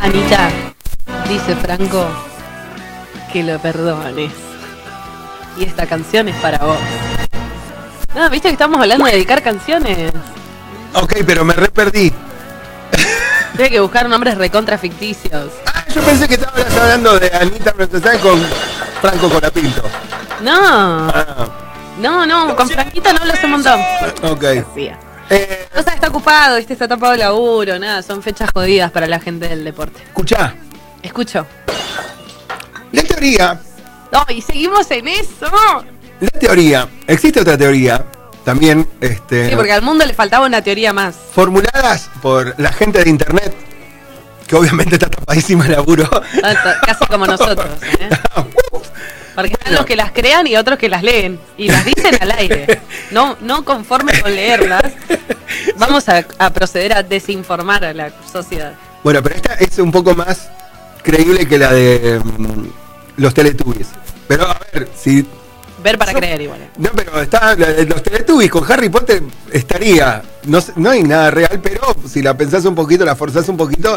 Anita, dice Franco que lo perdones. Y esta canción es para vos. No, viste que estamos hablando de dedicar canciones. Ok, pero me re perdí. Tiene que buscar nombres recontra ficticios. Ah, yo pensé que estabas hablando de Anita Protestant con Franco Colapinto. No. Ah, No, con Franquita no hablas un montón. ok. Decía. O sea, está ocupado, está tapado de laburo, nada, son fechas jodidas para la gente del deporte. Escuchá, Escucho. la teoría, No, y seguimos en eso. existe otra teoría, también, Sí, porque al mundo le faltaba una teoría más. formuladas por la gente de internet, que obviamente está tapadísima de laburo. Casi como nosotros, ¿eh? Porque están los que las crean y otros que las leen. Y las dicen al aire. No conforme con leerlas, vamos a proceder a desinformar a la sociedad. Bueno, pero esta es un poco más creíble que la de los Teletubbies. Pero a ver, si... Ver para creer igual. No, pero está la de los Teletubbies con Harry Potter estaría... No hay nada real, pero si la pensás un poquito, la forzás un poquito...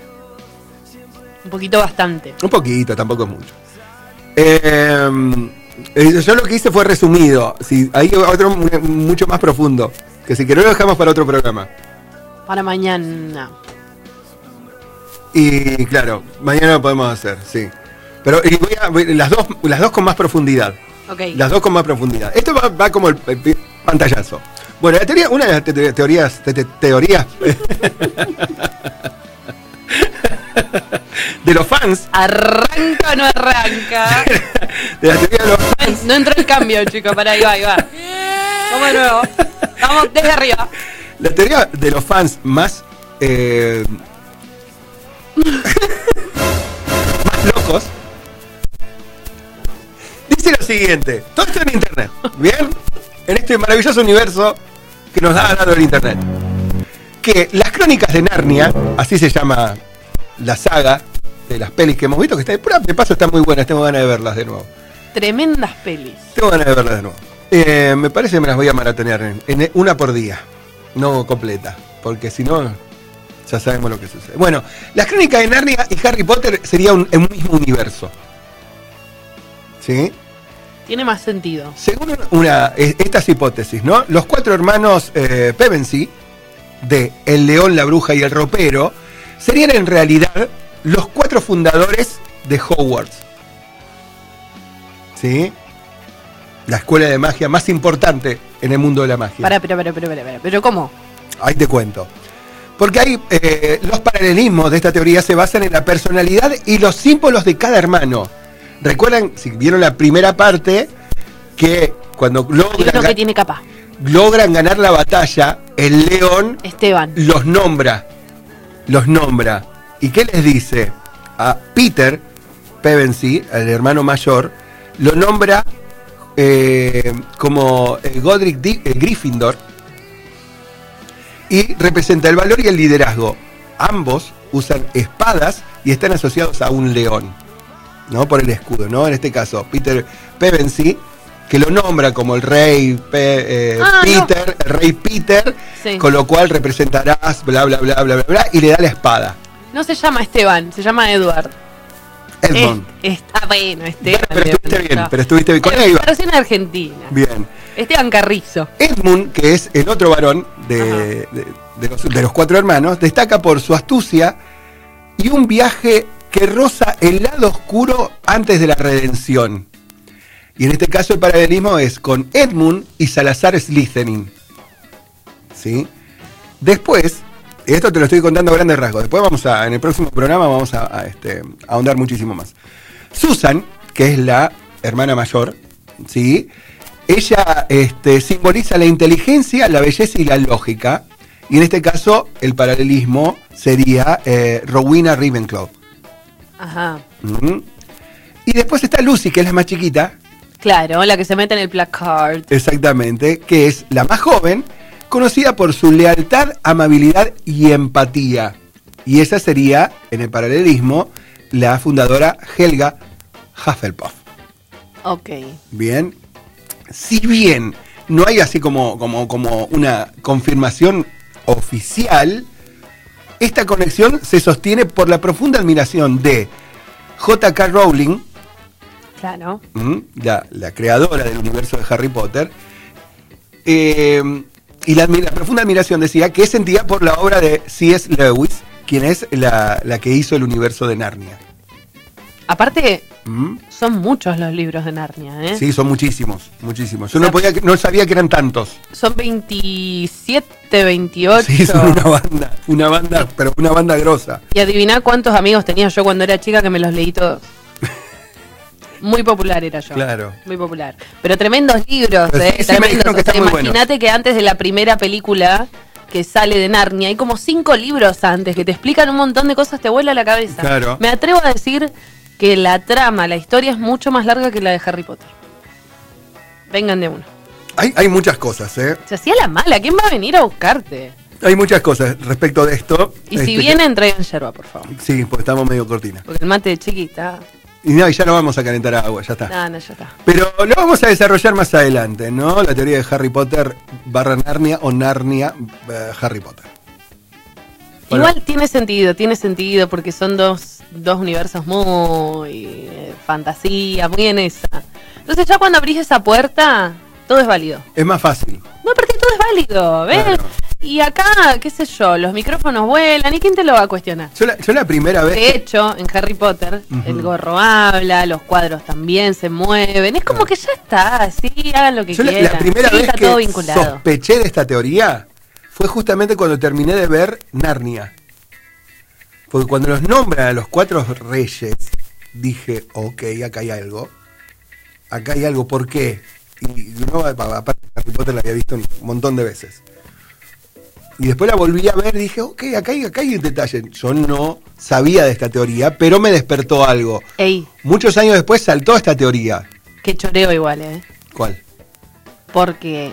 Un poquito bastante. Un poquito, tampoco es mucho. Yo lo que hice fue resumido. Si hay otro mucho más profundo. Que si querés lo dejamos para otro programa. Para mañana. Y claro, mañana lo podemos hacer, sí. Pero y las dos con más profundidad. Ok. Las dos con más profundidad. Esto va como el pantallazo. Bueno, la teoría, una de las teorías de los fans. ¿Arranca o no arranca? De la teoría de los fans. No entró el cambio, chicos. Pará, ahí va. Vamos de nuevo. Vamos desde arriba. La teoría de los fans más más locos dice lo siguiente. Todo esto en internet, ¿bien? En este maravilloso universo que nos ha dado el internet. Que las crónicas de Narnia, así se llama la saga de las pelis que hemos visto, que está de paso están muy buenas, tengo ganas de verlas de nuevo. Tremendas pelis. Tengo ganas de verlas de nuevo. Me parece que me las voy a maratonear en una por día, no completa, porque si no, ya sabemos lo que sucede. Bueno, las crónicas de Narnia y Harry Potter sería un mismo universo. ¿Sí? Tiene más sentido. Según estas hipótesis, ¿no? Los 4 hermanos Pevensey, de El León, la Bruja y el Ropero, serían en realidad los 4 fundadores de Hogwarts. ¿Sí? La escuela de magia más importante en el mundo de la magia. Pero ¿cómo? Ahí te cuento. Porque hay los paralelismos de esta teoría se basan en la personalidad y los símbolos de cada hermano. Recuerdan, si vieron la primera parte, que cuando que tiene capa. logran ganar la batalla, el león Esteban los nombra. ¿Y qué les dice? A Peter Pevensey, el hermano mayor, lo nombra como Godric Gryffindor y representa el valor y el liderazgo. Ambos usan espadas y están asociados a un león, ¿no? Por el escudo, ¿no? En este caso, Peter Pevensey, que lo nombra como el rey Peter, no. El rey Peter, sí. Con lo cual representarás bla bla bla bla bla bla y le da la espada. No se llama Esteban, se llama Edward. Edmond. Está bueno, Esteban. Pero estuviste bien. Con él iba. Versión argentina. Bien. Esteban Carrizo. Edmund, que es el otro varón de los 4 hermanos, destaca por su astucia y un viaje que roza el lado oscuro antes de la redención. Y en este caso el paralelismo es con Edmund y Salazar Slytherin. ¿Sí? Después, esto te lo estoy contando a grandes rasgos. Después en el próximo programa vamos a ahondar muchísimo más. Susan, que es la hermana mayor, ¿sí? Ella simboliza la inteligencia, la belleza y la lógica. Y en este caso, el paralelismo sería Rowena Ravenclaw. Ajá. Y después está Lucy, que es la más chiquita. Claro, la que se mete en el placard. Exactamente, que es la más joven, conocida por su lealtad, amabilidad y empatía. Y esa sería, en el paralelismo, la fundadora Helga Hufflepuff. Ok. Bien. Si bien no hay así como una confirmación oficial, esta conexión se sostiene por la profunda admiración de J.K. Rowling, Claro. la creadora del universo de Harry Potter, y la profunda admiración, decía, que es sentida por la obra de C.S. Lewis, quien es la que hizo el universo de Narnia. Aparte, son muchos los libros de Narnia, ¿eh? Sí, son muchísimos, muchísimos. Yo no sabía que eran tantos. Son 27, 28. Sí, son una banda, pero una banda grosa. Y adiviná cuántos amigos tenía yo cuando era chica que me los leí todos. Muy popular era yo. Claro. Muy popular. Pero tremendos libros, Pero sí, tremendos. me dijeron que está muy bueno. Imagínate que antes de la primera película que sale de Narnia, hay como 5 libros antes que te explican un montón de cosas, te vuela la cabeza. Claro. Me atrevo a decir que la trama, la historia es mucho más larga que la de Harry Potter. Vengan de uno. Hay muchas cosas, ¿eh? Se hacía la mala, ¿quién va a venir a buscarte? Hay muchas cosas respecto de esto. Y si vienen, traigan yerba, por favor. Sí, porque estamos medio cortina. Porque el mate de chiquita. Y no, y ya no vamos a calentar agua, ya está. No, ya está. Pero lo vamos a desarrollar más adelante, ¿no? La teoría de Harry Potter / Narnia o Narnia Harry Potter. Bueno. Igual tiene sentido, porque son dos universos muy fantasía, muy en esa. Entonces ya cuando abrís esa puerta, todo es válido. Es más fácil. No, porque todo es válido, ¿ves? Claro. Y acá, qué sé yo, los micrófonos vuelan, ¿y quién te lo va a cuestionar? Yo la primera vez... De hecho, en Harry Potter, el gorro habla, los cuadros también se mueven, es como que ya está, sí, hagan lo que quieran. La primera sí, vez está que todo vinculado. sospeché de esta teoría fue justamente cuando terminé de ver Narnia. Porque cuando los nombran a los 4 reyes, dije, ok, acá hay algo. Acá hay algo, ¿por qué? Y no, aparte Harry Potter la había visto un montón de veces. Y después la volví a ver y dije, ok, acá hay un detalle. Yo no sabía de esta teoría, pero me despertó algo. Ey. Muchos años después saltó esta teoría. Qué choreo igual, ¿eh? ¿Cuál? Porque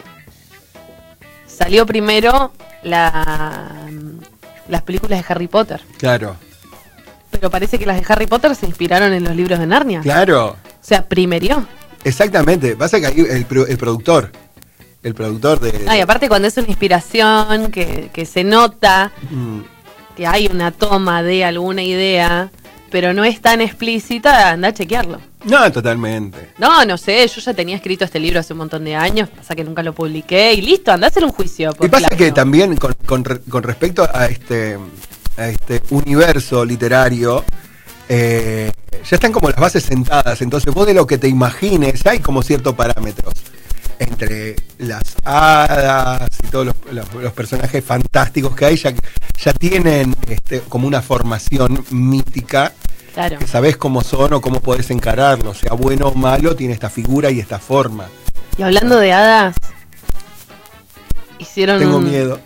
salió primero las películas de Harry Potter. Claro. Pero parece que las de Harry Potter se inspiraron en los libros de Narnia. Claro. O sea, primerió. Exactamente. Pasa que ahí el productor de... Y aparte cuando es una inspiración que se nota que hay una toma de alguna idea, pero no es tan explícita, anda a chequearlo. No, totalmente. No sé, yo ya tenía escrito este libro hace un montón de años, pasa que nunca lo publiqué y listo, anda a hacer un juicio. Y pasa que también con respecto a este universo literario, ya están como las bases sentadas, entonces vos de lo que te imagines hay como ciertos parámetros entre las hadas y todos los personajes fantásticos que hay, ya tienen como una formación mítica. Claro. Que sabés cómo son o cómo podés encararlo, sea bueno o malo, tiene esta figura y esta forma. Y hablando de hadas, Tengo miedo.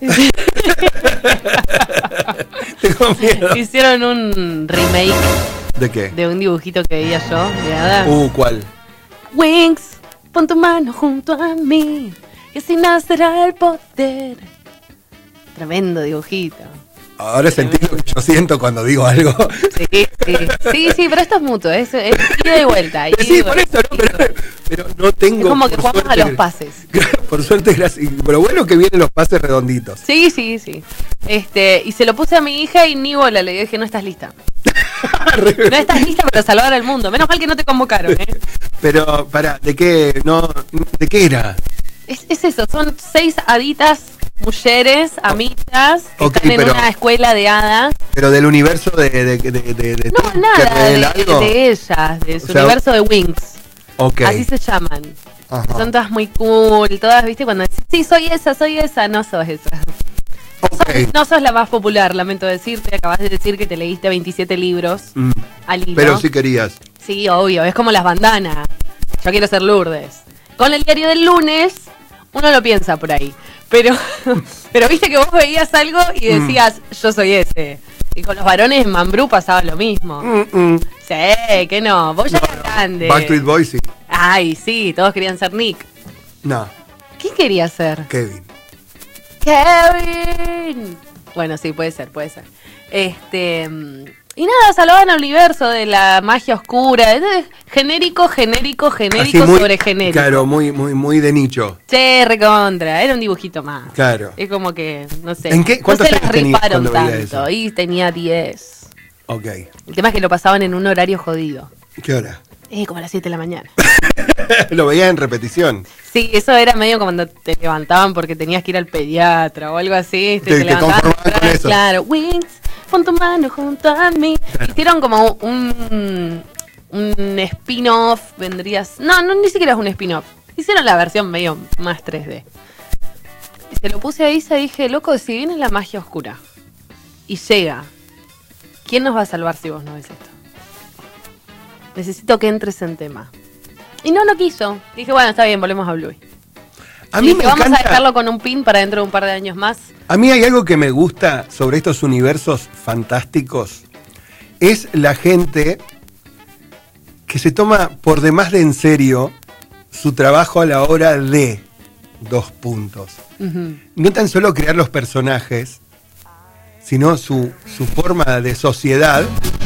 Tengo miedo. Hicieron un remake. ¿De qué? De un dibujito que veía yo, de hadas. ¿Cuál? Wings, pon tu mano junto a mí, y así nacerá el poder. Tremendo dibujito. Ahora sentí lo que yo siento cuando digo algo. Sí, pero esto es mutuo, es ida y vuelta. Sí, por eso, pero no tengo... Es como que jugamos a los pases. Por suerte, gracias. Pero bueno que vienen los pases redonditos. Sí. Y se lo puse a mi hija y ni bola, le dije, no estás lista. No estás lista para salvar al mundo. Menos mal que no te convocaron, ¿eh? Pero, ¿de qué era? Es eso, son 6 haditas, mujeres, amitas, que están en una escuela de hadas. Pero del universo de no, nada, de ellas, de su universo de Wings. Okay. Así se llaman. Ajá. Son todas muy cool, todas, ¿viste? Cuando decís, sí, soy esa, no sos esa. Okay. No sos la más popular, lamento decirte. Acabas de decir que te leíste 27 libros al hilo. Pero sí querías. Sí, obvio, es como las bandanas. Yo quiero ser Lourdes. Con el diario del lunes, uno lo piensa por ahí. Pero viste que vos veías algo y decías, yo soy ese. Y con los varones en Mambrú pasaba lo mismo. Sí, que no, vos ya eras grande. Backstreet Boys, sí. Ay, sí, todos querían ser Nick. No. ¿Quién quería ser? Kevin. Kevin. Bueno, sí, puede ser. Y Y nada, salvaban al universo de la magia oscura. Entonces, genérico Así muy, sobre genérico. Claro, muy de nicho. Che, recontra, era un dibujito más. Claro. Es como que, no sé. ¿En qué? No ¿Cuántos se las años tenías riparon cuando veías tanto. eso? Y tenía 10. Ok. El tema es que lo pasaban en un horario jodido. ¿Qué hora? Como a las 7 de la mañana. Lo veías en repetición. Sí, eso era medio como cuando te levantaban porque tenías que ir al pediatra o algo así. Te levantaban conformaban con eso. Claro, Wings, pon tu mano junto a mí. Claro. Hicieron como un spin-off, vendrías... No, ni siquiera es un spin-off. Hicieron la versión medio más 3D. Y se lo puse a Isa y dije, loco, si viene la magia oscura y llega, ¿quién nos va a salvar si vos no ves esto? Necesito que entres en tema. Y no quiso. Dije, bueno, está bien, volvemos a Bluey. A mí me vamos encanta. a dejarlo con un pin para dentro de un par de años más. A mí hay algo que me gusta sobre estos universos fantásticos. Es la gente que se toma por demás de en serio su trabajo a la hora de 2 puntos. Uh-huh. No tan solo crear los personajes, sino su forma de sociedad.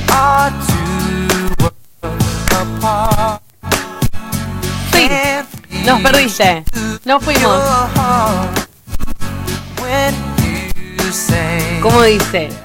Sí, nos perdiste. Nos fuimos. ¿Cómo dice?